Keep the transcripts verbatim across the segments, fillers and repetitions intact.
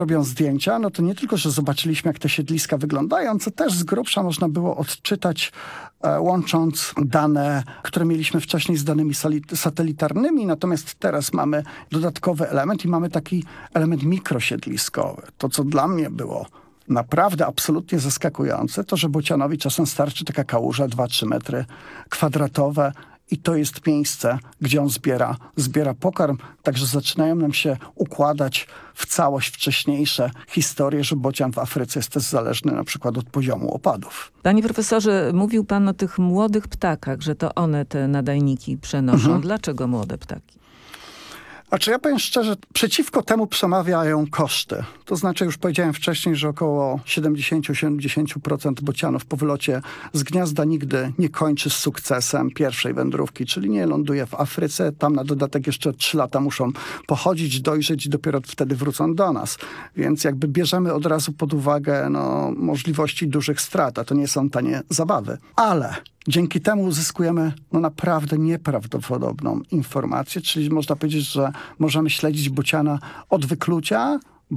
robią zdjęcia, no to nie tylko, że zobaczyliśmy, jak te siedliska wyglądają, co też z grubsza można było odczytać, e, łącząc dane, które mieliśmy wcześniej z danymi satelitarnymi, natomiast teraz mamy dodatkowy element i mamy taki element mikrosiedliskowy. To, co dla mnie było naprawdę absolutnie zaskakujące, to, że bocianowi czasem starczy taka kałuża dwa trzy metry kwadratowe i to jest miejsce, gdzie on zbiera, zbiera pokarm. Także zaczynają nam się układać w całość wcześniejsze historie, że bocian w Afryce jest też zależny na przykład od poziomu opadów. Panie profesorze, mówił pan o tych młodych ptakach, że to one te nadajniki przenoszą. Mhm. Dlaczego młode ptaki? Znaczy ja powiem szczerze, przeciwko temu przemawiają koszty. To znaczy już powiedziałem wcześniej, że około siedemdziesiąt do siedemdziesięciu procent bocianów po wylocie z gniazda nigdy nie kończy z sukcesem pierwszej wędrówki, czyli nie ląduje w Afryce. Tam na dodatek jeszcze trzy lata muszą pochodzić, dojrzeć i dopiero wtedy wrócą do nas. Więc jakby bierzemy od razu pod uwagę no, możliwości dużych strat, a to nie są tanie zabawy. Ale dzięki temu uzyskujemy no, naprawdę nieprawdopodobną informację, czyli można powiedzieć, że możemy śledzić bociana od wyklucia,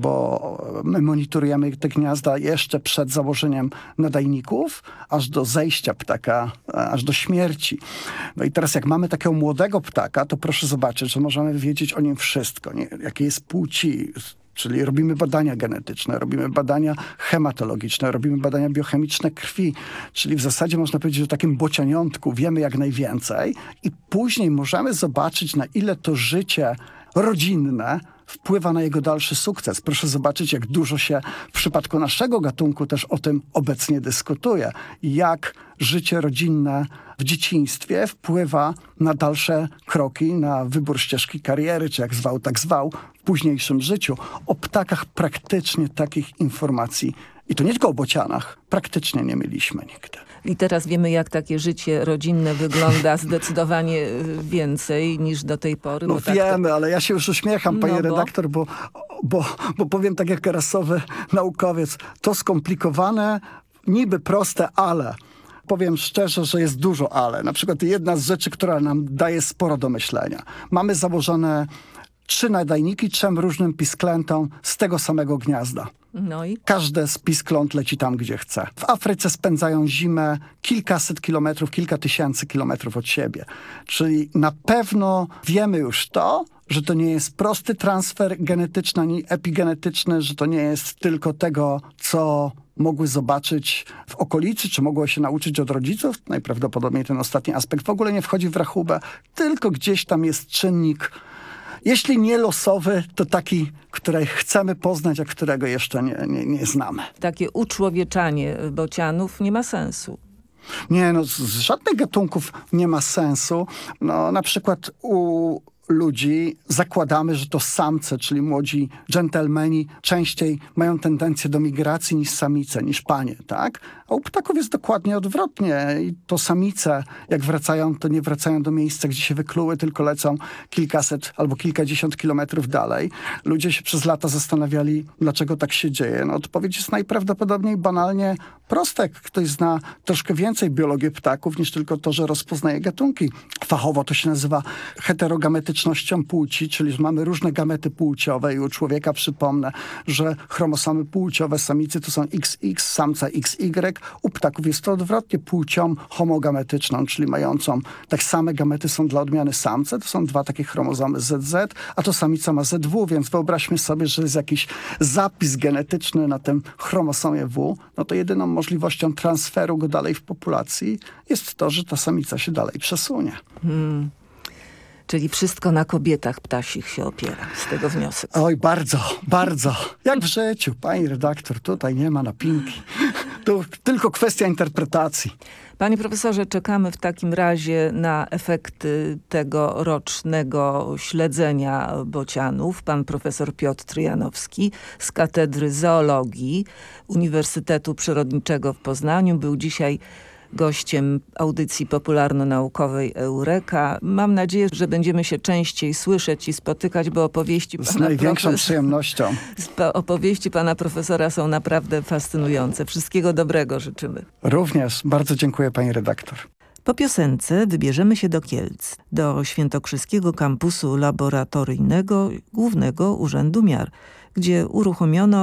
bo my monitorujemy te gniazda jeszcze przed założeniem nadajników, aż do zejścia ptaka, aż do śmierci. No i teraz jak mamy takiego młodego ptaka, to proszę zobaczyć, że możemy wiedzieć o nim wszystko, nie? Jakie jest płci, czyli robimy badania genetyczne, robimy badania hematologiczne, robimy badania biochemiczne krwi, czyli w zasadzie można powiedzieć, że o takim bocianiątku wiemy jak najwięcej i później możemy zobaczyć, na ile to życie rodzinne wpływa na jego dalszy sukces. Proszę zobaczyć, jak dużo się w przypadku naszego gatunku też o tym obecnie dyskutuje. Jak życie rodzinne w dzieciństwie wpływa na dalsze kroki, na wybór ścieżki kariery, czy jak zwał, tak zwał, w późniejszym życiu. O ptakach praktycznie takich informacji, i to nie tylko o bocianach, praktycznie nie mieliśmy nigdy. I teraz wiemy, jak takie życie rodzinne wygląda zdecydowanie więcej niż do tej pory. No bo wiemy, tak to... ale ja się już uśmiecham, panie no bo... redaktor, bo, bo, bo powiem tak jak rasowy naukowiec, to skomplikowane, niby proste, ale... Powiem szczerze, że jest dużo ale. Na przykład jedna z rzeczy, która nam daje sporo do myślenia. Mamy założone trzy nadajniki trzem różnym pisklętom z tego samego gniazda. No i? Każde z piskląt leci tam, gdzie chce. W Afryce spędzają zimę kilkaset kilometrów, kilka tysięcy kilometrów od siebie. Czyli na pewno wiemy już to, że to nie jest prosty transfer genetyczny ani epigenetyczny, że to nie jest tylko tego, co mogły zobaczyć w okolicy, czy mogło się nauczyć od rodziców. Najprawdopodobniej ten ostatni aspekt w ogóle nie wchodzi w rachubę, tylko gdzieś tam jest czynnik, jeśli nie losowy, to taki, który chcemy poznać, a którego jeszcze nie, nie, nie znamy. Takie uczłowieczanie bocianów nie ma sensu. Nie, no z, z żadnych gatunków nie ma sensu. No na przykład u ludzi zakładamy, że to samce, czyli młodzi dżentelmeni częściej mają tendencję do migracji niż samice, niż panie, tak? A u ptaków jest dokładnie odwrotnie. I to samice, jak wracają, to nie wracają do miejsca, gdzie się wykluły, tylko lecą kilkaset albo kilkadziesiąt kilometrów dalej. Ludzie się przez lata zastanawiali, dlaczego tak się dzieje. No odpowiedź jest najprawdopodobniej banalnie prosta. Jak ktoś zna troszkę więcej biologię ptaków, niż tylko to, że rozpoznaje gatunki. Fachowo to się nazywa heterogametycznością płci, czyli że mamy różne gamety płciowe i u człowieka przypomnę, że chromosomy płciowe samicy to są X X, samca X Y. U ptaków jest to odwrotnie płcią homogametyczną, czyli mającą tak same gamety są dla odmiany samce. To są dwa takie chromozomy Z Z, a to samica ma Z W, więc wyobraźmy sobie, że jest jakiś zapis genetyczny na tym chromosomie W. No to jedyną możliwością transferu go dalej w populacji jest to, że ta samica się dalej przesunie. Hmm. Czyli wszystko na kobietach ptasich się opiera. Z tego wniosek. Oj, bardzo, bardzo. Jak w życiu, pani redaktor, tutaj nie ma napinki. To tylko kwestia interpretacji. Panie profesorze, czekamy w takim razie na efekty tegorocznego śledzenia bocianów. Pan profesor Piotr Janowski z Katedry Zoologii Uniwersytetu Przyrodniczego w Poznaniu był dzisiaj gościem audycji popularno-naukowej Eureka. Mam nadzieję, że będziemy się częściej słyszeć i spotykać, bo opowieści pana Z największą profes... przyjemnością. opowieści pana profesora są naprawdę fascynujące. Wszystkiego dobrego życzymy. Również. Bardzo dziękuję pani redaktor. Po piosence wybierzemy się do Kielc, do Świętokrzyskiego Kampusu Laboratoryjnego Głównego Urzędu Miar, gdzie uruchomiono